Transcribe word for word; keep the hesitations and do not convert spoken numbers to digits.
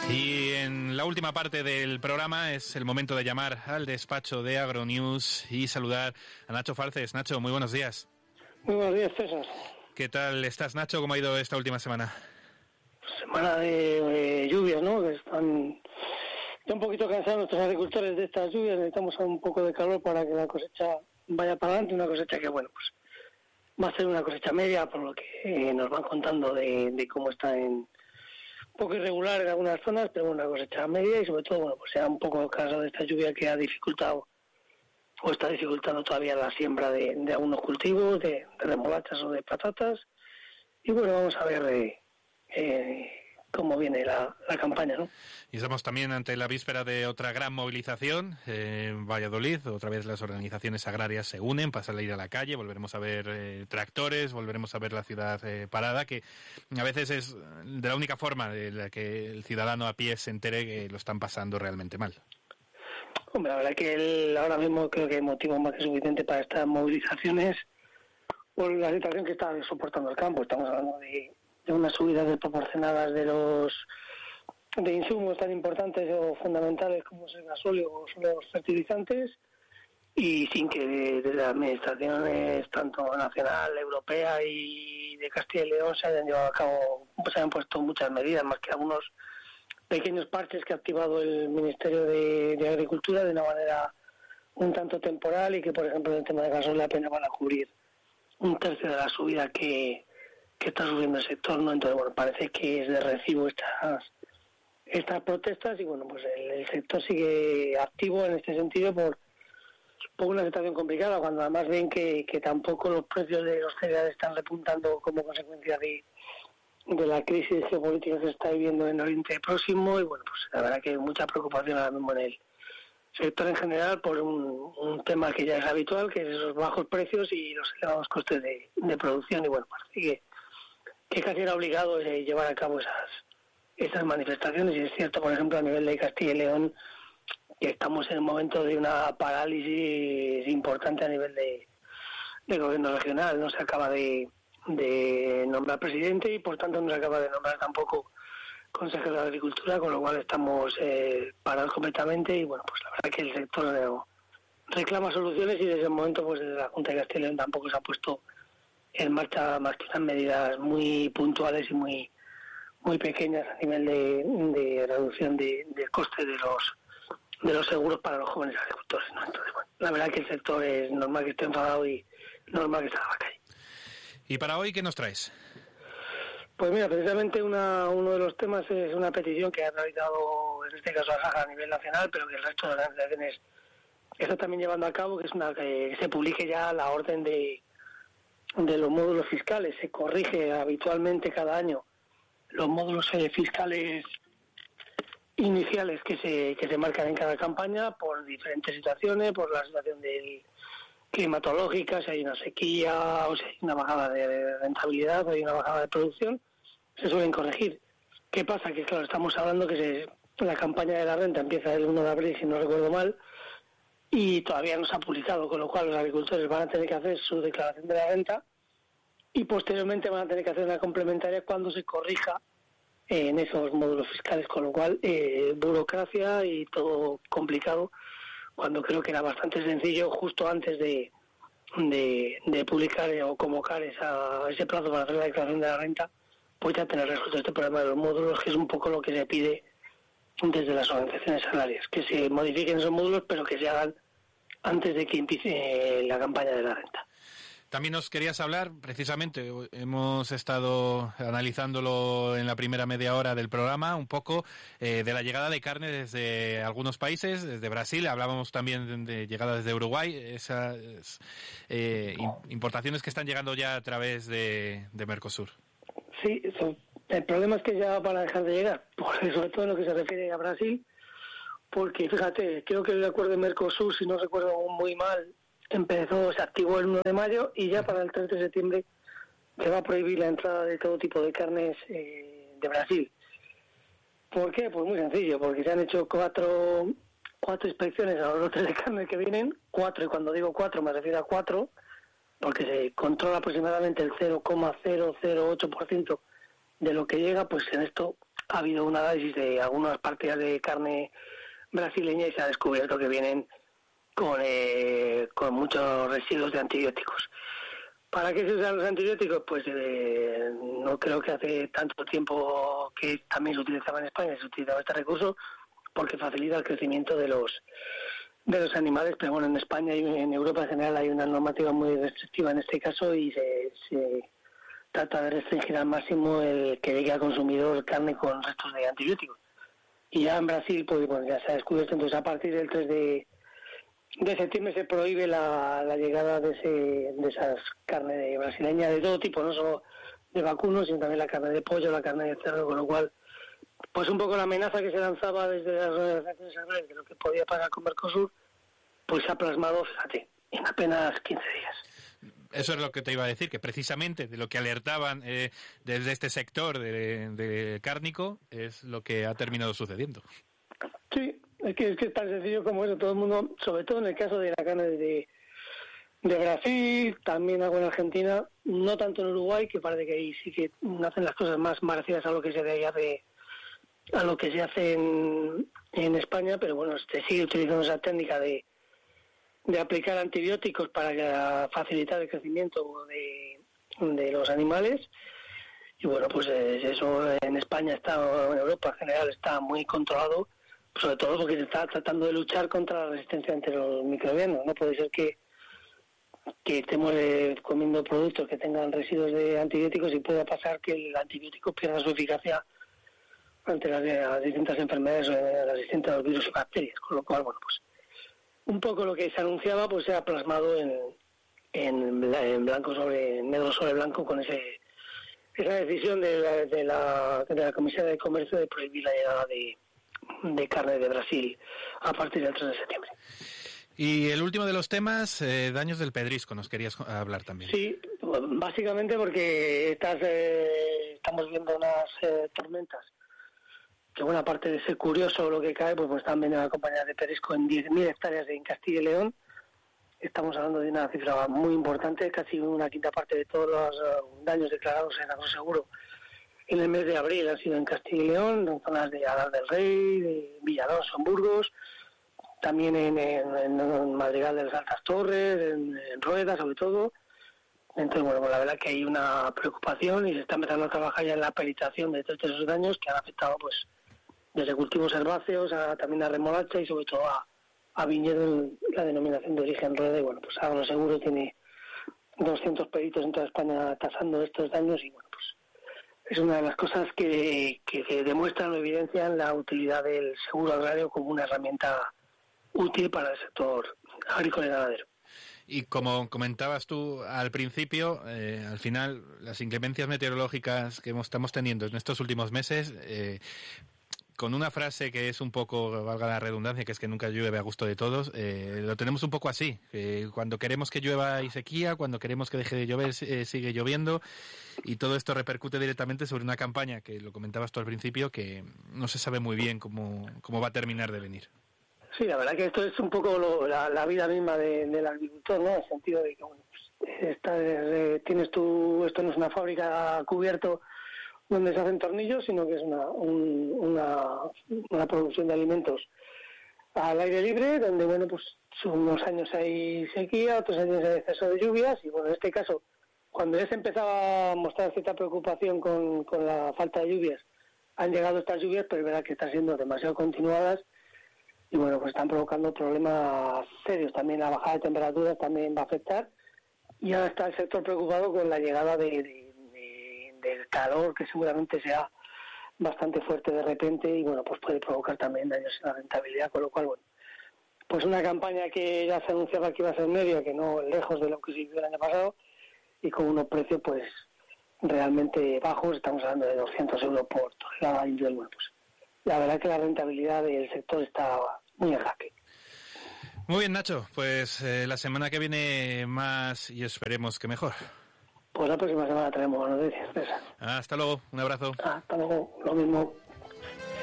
Y en la última parte del programa es el momento de llamar al despacho de Agronews y saludar a Nacho Falces. Nacho, muy buenos días. Muy buenos días, César. ¿Qué tal estás, Nacho? ¿Cómo ha ido esta última semana? Semana de, de lluvias, ¿no? Que están ya un poquito cansados nuestros agricultores de estas lluvias. Necesitamos un poco de calor para que la cosecha vaya para adelante. Una cosecha que, bueno, pues va a ser una cosecha media, por lo que eh, nos van contando de, de cómo está en un poco irregular en algunas zonas, pero una cosecha media y sobre todo, bueno, pues sea un poco cansado de esta lluvia que ha dificultado o está dificultando todavía la siembra de, de algunos cultivos, de, de remolachas o de patatas. Y bueno, vamos a ver eh, eh, cómo viene la, la campaña, ¿no? Y estamos también ante la víspera de otra gran movilización eh, en Valladolid. Otra vez las organizaciones agrarias se unen para salir a la calle. Volveremos a ver eh, tractores, volveremos a ver la ciudad eh, parada, que a veces es de la única forma de la que el ciudadano a pie se entere que lo están pasando realmente mal. Hombre, la verdad que el, ahora mismo creo que hay motivos más que suficiente para estas movilizaciones por la situación que está soportando el campo. Estamos hablando de, de unas subidas desproporcionadas de los de insumos tan importantes o fundamentales como es el gasóleo o los fertilizantes, y sin que desde las administraciones tanto nacional, europea y de Castilla y León se hayan llevado a cabo, pues se hayan puesto muchas medidas, más que algunos pequeños parches que ha activado el Ministerio de, de Agricultura de una manera un tanto temporal, y que, por ejemplo, en el tema de gasóleo apenas van a cubrir un tercio de la subida que, que está subiendo el sector, ¿no? Entonces, bueno, parece que es de recibo estas estas protestas, y bueno, pues el, el sector sigue activo en este sentido por, por una situación complicada, cuando además ven que, que tampoco los precios de los cereales están repuntando como consecuencia de, de la crisis geopolítica que se está viviendo en Oriente Próximo. Y bueno, pues la verdad que hay mucha preocupación ahora mismo en el sector en general por un, un tema que ya es habitual, que es esos bajos precios y los elevados costes de, de producción. Y bueno, parece que, que casi era obligado eh, llevar a cabo esas esas manifestaciones. Y es cierto, por ejemplo, a nivel de Castilla y León, que estamos en el momento de una parálisis importante a nivel de, de gobierno regional. No se acaba de, de nombrar presidente y por tanto no se acaba de nombrar tampoco consejero de Agricultura, con lo cual estamos eh, parados completamente. Y bueno, pues la verdad que el sector eh, reclama soluciones, y desde el momento, pues desde la Junta de Castilla y León tampoco se ha puesto en marcha más que unas medidas muy puntuales y muy muy pequeñas a nivel de, de reducción de, de coste de los de los seguros para los jóvenes agricultores, ¿no? Entonces, bueno, la verdad que el sector es normal que esté enfadado y normal que salga a la calle. ¿Y para hoy qué nos traes? Pues mira, precisamente una, uno de los temas es una petición que ha realizado, en este caso, a a nivel nacional, pero que el resto de las organizaciones está también llevando a cabo, que es una que se publique ya la orden de, de los módulos fiscales. Se corrige habitualmente cada año los módulos eh, fiscales iniciales que se que se marcan en cada campaña por diferentes situaciones, por la situación del climatológica, si hay una sequía o si hay una bajada de rentabilidad o hay una bajada de producción, se suelen corregir. ¿Qué pasa? Que claro, estamos hablando que se, la campaña de la renta empieza el uno de abril, si no recuerdo mal, y todavía no se ha publicado, con lo cual los agricultores van a tener que hacer su declaración de la renta y posteriormente van a tener que hacer una complementaria cuando se corrija eh, en esos módulos fiscales, con lo cual eh, burocracia y todo complicado, cuando creo que era bastante sencillo justo antes de de, de publicar eh, o convocar esa, ese plazo para hacer la declaración de la renta, pues ya tener resuelto este problema de los módulos, que es un poco lo que se pide desde las organizaciones agrarias, que se modifiquen esos módulos, pero que se hagan antes de que empiece la campaña de la renta. También nos querías hablar, precisamente, hemos estado analizándolo en la primera media hora del programa, un poco eh, de la llegada de carne desde algunos países, desde Brasil, hablábamos también de llegada desde Uruguay, esas eh, importaciones que están llegando ya a través de, de Mercosur. Sí, eso, el problema es que ya van a dejar de llegar, sobre todo en lo que se refiere a Brasil, porque fíjate, creo que el acuerdo de Mercosur, si no recuerdo muy mal, empezó, se activó el uno de mayo, y ya para el tres de septiembre se va a prohibir la entrada de todo tipo de carnes eh, de Brasil. ¿Por qué? Pues muy sencillo, porque se han hecho cuatro cuatro inspecciones a los lotes de carne que vienen, cuatro, y cuando digo cuatro me refiero a cuatro, porque se controla aproximadamente el cero coma cero cero ocho por ciento de lo que llega. Pues en esto ha habido un análisis de algunas partidas de carne brasileña y se ha descubierto que vienen con, eh, con muchos residuos de antibióticos. ¿Para qué se usan los antibióticos? Pues eh, no creo que hace tanto tiempo que también se utilizaba en España, se utilizaba este recurso, porque facilita el crecimiento de los de los animales, pero bueno, en España y en Europa en general hay una normativa muy restrictiva en este caso y se, se trata de restringir al máximo el que llegue al consumidor carne con restos de antibióticos. Y ya en Brasil, pues bueno, ya se ha descubierto, entonces a partir del tres de septiembre se prohíbe la, la llegada de ese de esas carnes de brasileña de todo tipo, no solo de vacuno, sino también la carne de pollo, la carne de cerdo, con lo cual pues un poco la amenaza que se lanzaba desde las organizaciones agrarias de lo que podía pasar con Mercosur, pues se ha plasmado, fíjate, en apenas quince días. Eso es lo que te iba a decir, que precisamente de lo que alertaban eh, desde este sector de, de cárnico es lo que ha terminado sucediendo. Sí, es que, es que es tan sencillo como eso. Todo el mundo, sobre todo en el caso de la carne de, de Brasil, también algo en Argentina, no tanto en Uruguay, que parece que ahí sí que hacen las cosas más parecidas a lo que se hace a lo que se hace en, en España, pero bueno, se sigue utilizando esa técnica de, de aplicar antibióticos para facilitar el crecimiento de, de los animales. Y bueno, pues eso en España está, en Europa en general está muy controlado, sobre todo porque se está tratando de luchar contra la resistencia entre los microbianos. No puede ser que, que estemos eh, comiendo productos que tengan residuos de antibióticos y pueda pasar que el antibiótico pierda su eficacia ante las, las distintas enfermedades, las distintas virus y bacterias, con lo cual, bueno, pues un poco lo que se anunciaba pues se ha plasmado en, en, en blanco sobre en negro sobre blanco con ese esa decisión de la, de la, de la Comisión de Comercio de prohibir la llegada de, de carne de Brasil a partir del tres de septiembre. Y el último de los temas, eh, daños del pedrisco, nos querías hablar también. Sí, básicamente porque estas, eh, estamos viendo unas eh, tormentas que buena parte de ser curioso lo que cae, pues, pues también acompañada de pedrisco en diez mil hectáreas en Castilla y León. Estamos hablando de una cifra muy importante, casi una quinta parte de todos los uh, daños declarados en agroseguro en el mes de abril han sido en Castilla y León, en zonas de Alar del Rey, de Villalonso, en Burgos, también en, en, en Madrigal de las Altas Torres, en, en Rueda sobre todo. Entonces, bueno, pues la verdad que hay una preocupación y se está empezando a trabajar ya en la peritación de todos esos daños que han afectado pues desde cultivos herbáceos a también a remolacha y sobre todo a, a viñedo en la denominación de origen Rueda. Y bueno, pues Agroseguro tiene doscientos peritos en toda España tasando estos daños y bueno, pues es una de las cosas que, que, que demuestran o evidencian la utilidad del seguro agrario como una herramienta útil para el sector agrícola y ganadero. Y como comentabas tú al principio, eh, al final las inclemencias meteorológicas que hemos, estamos teniendo en estos últimos meses, eh, con una frase que es un poco, valga la redundancia, que es que nunca llueve a gusto de todos, eh, lo tenemos un poco así. Eh, cuando queremos que llueva hay sequía, cuando queremos que deje de llover eh, sigue lloviendo, y todo esto repercute directamente sobre una campaña, que lo comentabas tú al principio, que no se sabe muy bien cómo, cómo va a terminar de venir. Sí, la verdad que esto es un poco lo, la, la vida misma de, del agricultor, ¿no? En el sentido de que, bueno, pues, esta, eh, tienes tú, esto no es una fábrica cubierto donde se hacen tornillos, sino que es una, un, una, una producción de alimentos al aire libre, donde, bueno, pues unos años hay sequía, otros años hay exceso de lluvias, y bueno, en este caso, cuando ya se empezaba a mostrar cierta preocupación con, con la falta de lluvias, han llegado estas lluvias, pero es verdad que están siendo demasiado continuadas, y bueno, pues están provocando problemas serios. También la bajada de temperaturas también va a afectar, y ahora está el sector preocupado con la llegada de, de, de, del calor, que seguramente sea bastante fuerte de repente, y bueno, pues puede provocar también daños en la rentabilidad, con lo cual, bueno, pues una campaña que ya se anunciaba que iba a ser media, que no lejos de lo que se hizo el año pasado, y con unos precios pues realmente bajos, estamos hablando de doscientos euros por tonelada individual. Bueno, pues la verdad que la rentabilidad del sector está muy en jaque. Muy bien, Nacho, pues eh, la semana que viene más y esperemos que mejor. Pues la próxima semana traemos noticias. Hasta luego, un abrazo. Hasta luego, lo mismo.